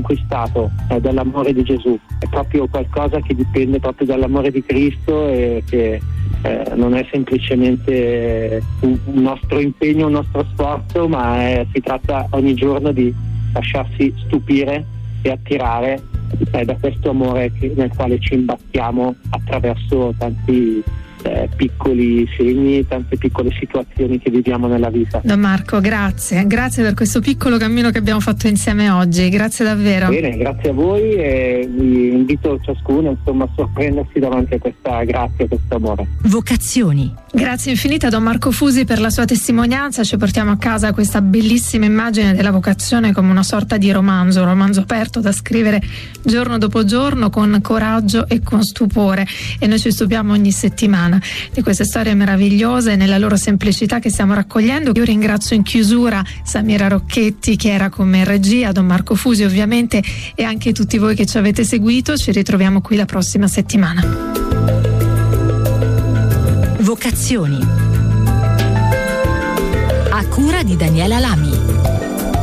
conquistato dall'amore di Gesù, è proprio qualcosa che dipende proprio dall'amore di Cristo e che non è semplicemente un nostro impegno, un nostro sforzo, ma si tratta ogni giorno di lasciarsi stupire e attirare da questo amore nel quale ci imbattiamo attraverso tanti piccoli segni, tante piccole situazioni che viviamo nella vita. Don Marco, grazie per questo piccolo cammino che abbiamo fatto insieme oggi, grazie davvero. Bene, grazie a voi e vi invito ciascuno a sorprendersi davanti a questa grazia, a questo amore. Vocazioni. Grazie infinita a Don Marco Fusi per la sua testimonianza. Ci portiamo a casa questa bellissima immagine della vocazione come una sorta di romanzo aperto da scrivere giorno dopo giorno con coraggio e con stupore, e noi ci stupiamo ogni settimana di queste storie meravigliose nella loro semplicità che stiamo raccogliendo. Io ringrazio in chiusura Samira Rocchetti che era con me in regia, Don Marco Fusi ovviamente, e anche tutti voi che ci avete seguito. Ci ritroviamo qui la prossima settimana. Vocazioni a cura di Daniela Lami.